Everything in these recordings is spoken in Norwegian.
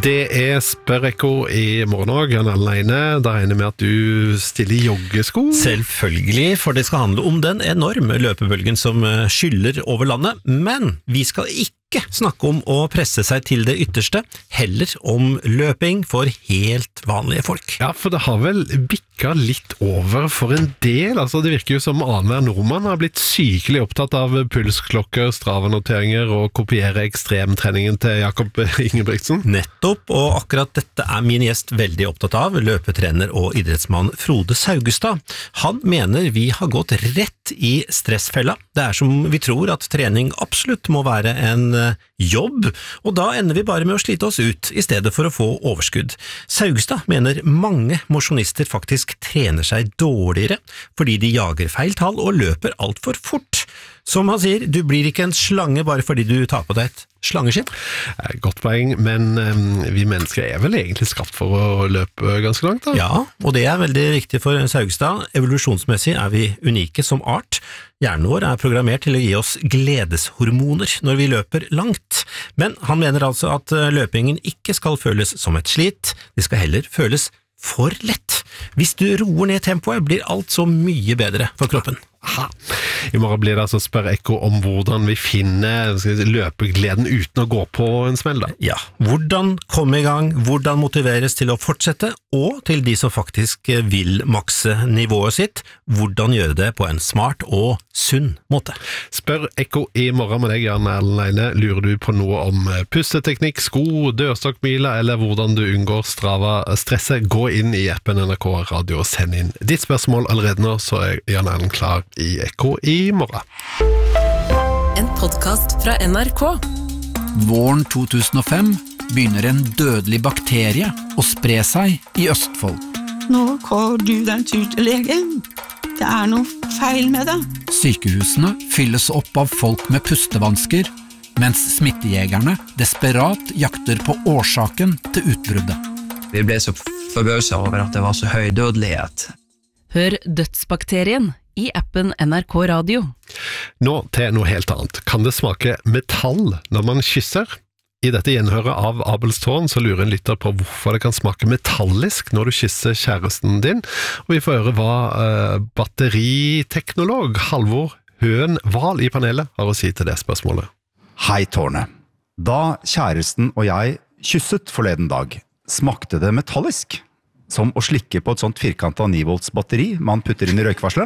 Det Spør-ekko I morgen også, Jan Alene. Da regner med at du stiller joggesko. Selvfølgelig, for det skal handle om den enorme løpebølgen som skyller over landet. Men vi skal ikke snakke om å presse seg til det ytterste, heller om løping for helt vanlige folk. Ja, for det har vel bikket litt over for en del. Altså, det virker jo som annenhver nordmann har blitt sykelig opptatt av pulsklokker, Strava-noteringer og kopiere ekstremtreningen til Jakob Ingebrigtsen. Nettopp, og akkurat dette min gjest veldig opptatt av, løpetrener og idrettsmann Frode Saugestad. Han mener vi har gått rett I stressfella. Det som vi tror at trening absolutt må være en jobb, og da ender vi bare med å slite oss ut, I stedet for å få overskudd. Saugestad mener mange mosjonister faktisk trener seg dårligere, fordi de jager feil tall og løper alt for fort. Som han sier, du blir ikke en slange bare fordi du tar på deg et slangeskinn. Godt poeng, men vi mennesker vel egentlig skapt for å løpe ganske langt da? Ja, og det veldig viktig for Saugestad. Evolusjonsmessig vi unike som art. Hjernen vår programmert til å gi oss gledeshormoner når vi løper langt. Men han mener altså at løpingen ikke skal føles som et slit, det skal heller føles for lett. Hvis du roer ned tempoet, blir alt så mye bedre for kroppen. Aha. I morgen blir det altså Spør-ekko om hvordan vi finner løpegleden uten å gå på en smell da. Ja, hvordan komme I gang, hvordan motiveres til å fortsette, og til de som faktisk vil makse nivået sitt, hvordan gjøre det på en smart og sunn måte. Spør-ekko I morgen med deg, Jan Alene. Lurer du på noe om pusteteknikk, sko, dørstokkmila, eller hvordan du unngår Strava-stresset? Gå inn I appen NRK Radio og send inn ditt spørsmål allerede nå, så Jan Alene klar I ekko I morgen. En podcast fra NRK. Våren 2005 begynner en dødelig bakterie å spre seg I Østfold. Nå går du den tur til legen. Det noe feil med det. Sykehusene fylles opp av folk med pustevansker, mens smittejegerne desperat jakter på årsaken til utbruddet. Vi ble så forbauset over at det var så høy dødelighet. Hør Dødsbakterien I appen NRK Radio. Nå til noe helt annet. Kan det smake metall når man kysser? I dette gjenhøret av Abelstårn så lurer en lytter på hvorfor det kan smake metallisk når du kysser kjæresten din. Og vi får høre hva batteriteknolog Halvor Høen Wahl I panelet har å si til det spørsmålet. Hei Tårnet. Da kjæresten og jeg kysset forleden dag, smakte det metallisk? Som å slikke på et sånt firkantet 9 volts batteri man putter inn I røykvarsleren.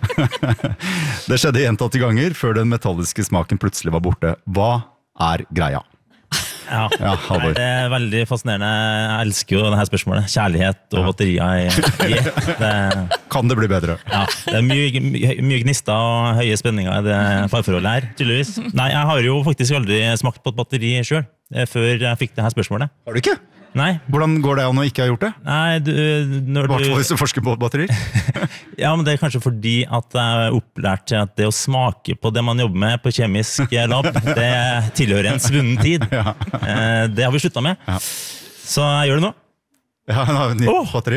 Det skjedde gjentatte ganger før den metalliske smaken plutselig var borte. Hva greia? Ja, det veldig fascinerende. Jeg elsker jo denne spørsmålet. Kjærlighet og batterier I det. Kan det bli bedre? Ja, det mye gnister og høye spenninger I det parforholdet her, tydeligvis. Nei, jeg har jo faktisk aldri smakt på et batteri selv, før jeg fikk dette spørsmålet. Har du ikke? Nei. Hvordan går det an å ikke ha gjort det? Nei, Hvertfall hvis du forsker på batterier? Ja, men det kanskje fordi at jeg opplært til at det å smake på det man jobber med på kjemisk lab, det tilhører en svunnen tid. Ja. Det har vi sluttet med. Ja. Så jeg gjør det nå. Ja, en har ny batteri.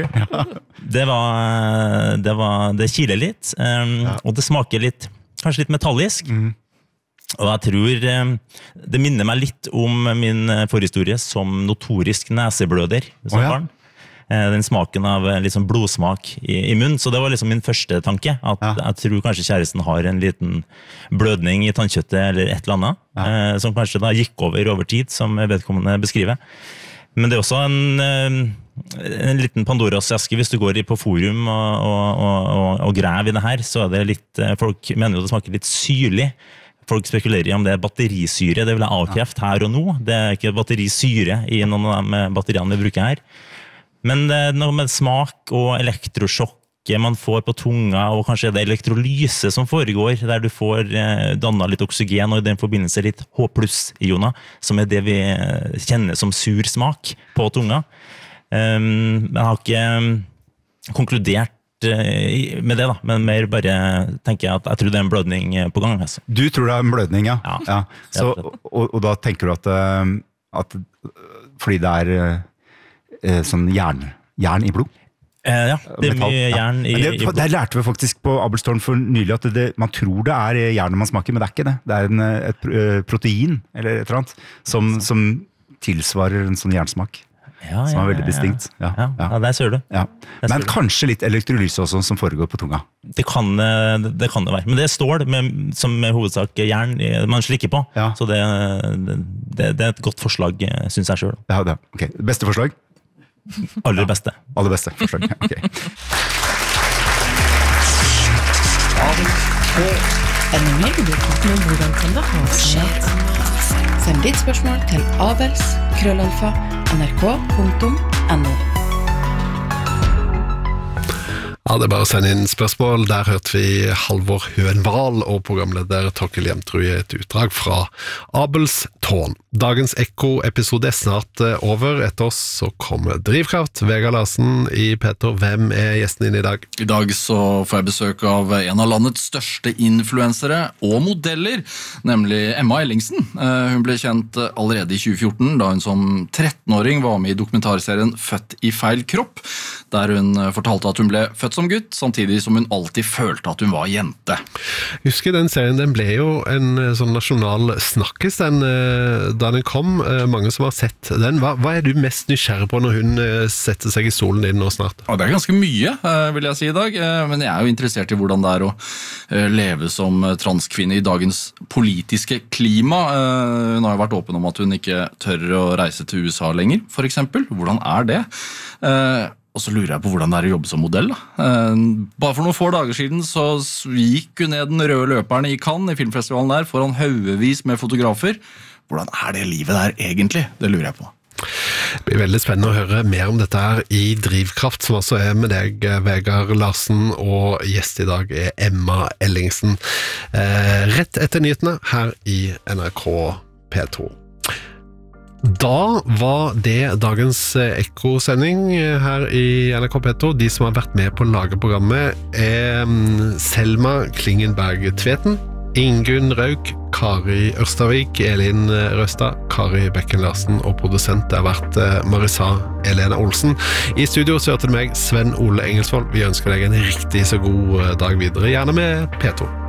Ja. Det kiler litt, og det smaker litt, kanskje litt metallisk. Og jeg tror det minner meg litt om min forhistorie som notorisk nesebløder som barn. Den smaken av litt sånn blodsmak I munnen, så det var liksom min første tanke, at jeg tror kanskje kjæresten har en liten blødning I tannkjøttet eller et eller annet, som kanskje da gikk over tid, som vedkommende beskriver. Men det også en liten Pandoras eske hvis du går på forum og grev I det her, så det litt, folk mener jo det smaker litt syrlig. Folk spekulerer I om det batterisyre, det vil jeg avkrefte her og nå. Det ikke batterisyre I noen av de batteriene vi bruker her. Men det noe med smak og elektrosjokk man får på tunga, og kanskje det elektrolyse som foregår, der du får dannet litt oksygen, og I den forbindelse litt H+-ioner, som det vi kjenner som sur smak på tunga. Jeg har ikke konkludert med det da, men mer bare tenker jeg at jeg tror det en blødning på gang. Altså. Du tror det en blødning, ja? Ja. Så, og da tenker du at fordi det sånn jern I blod? Ja, det mye jern I blod. Det lærte vi faktisk på Abelstårn for nylig, at man tror det jern man smaker, men det ikke det. Det et protein, eller et eller annet, som tilsvarer en sånn jernsmak. som veldig distinkt. Ja, der ser du. Ja. Men kanskje litt elektrolyse også, som foregår på tunga. Det kan det være. Men det er stål, som med hovedsak jern, man slikker på. Ja. Så det er et godt forslag, synes jeg selv. Ja, det. Ok. Beste forslag? Aller beste. Aller beste forslag, ok. Endelig lurer om hvordan kan det ha seg. Send ditt spørsmål til avels@nrk.no. Ja, det er bare å sende inn spørsmål. Der hørte vi Halvor Høenval og programleder Torkel Jemtrud i et utdrag fra Abels tårn. Dagens Ekko-episode er snart over. Etter oss så kommer Drivkraft. Vegard Larsen i P2. Hvem er gjesten din i dag? I dag så får jeg besøk av en av landets største influensere og modeller, nemlig Emma Ellingsen. Hun ble kjent allerede i 2014, da hun som 13-åring var med i dokumentarserien Født i feil kropp, der hun fortalte at hun ble født som gutt, samtidig som hun alltid følte at hun var jente. Husker den serien, den ble jo en sånn nasjonal snakkes da den kom. Mange som har sett den. Hva er du mest nysgjerrig på når hun setter seg i stolen din nå snart? Ja, det er ganske mye, vil jeg si i dag, men jeg er jo interessert i hvordan det er å leve som transkvinne i dagens politiske klima. Hun har jo vært åpen om at hun ikke tør å reise til USA lenger, for eksempel. Hvordan er det? Og så lurer jeg på hvordan det er å jobbe som modell. Bare for noen få dager siden så gikk hun ned den røde løperen i Cannes, i filmfestivalen der, foran haugevis med fotografer. Hvordan er det livet der egentlig? Det lurer jeg på. Det blir veldig spennende å høre mer om dette her i Drivkraft, som altså er med deg, Vegard Larsen, og gjest i dag er Emma Ellingsen. Rett etter nyhetene her i NRK P2. Da var det dagens Ekko-sending her i NRK P2. De som har vært med på å lage programmet er Selma Klingenberg Tveten, Ingunn Rauk, Kari Ørstavik, Elin Røstad, Kari Bekken Larsen, og produsent har vært Marisa Elena Olsen. I studio så hørte du meg, Sven Ole Engelsvold. Vi ønsker deg en riktig så god dag videre, gjerne med P2.